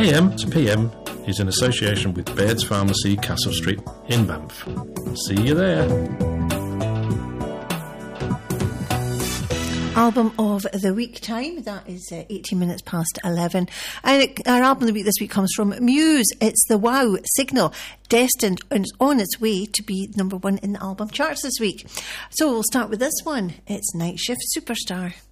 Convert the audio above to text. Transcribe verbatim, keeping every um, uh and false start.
A M to P M is in association with Baird's Pharmacy, Castle Street in Banff. See you there. Album of the week time, that is uh, eighteen minutes past eleven, and it, our album of the week this week comes from Muse. It's the Wow Signal, destined and on its way to be number one in the album charts this week. So we'll start with this one. It's Night Shift Superstar.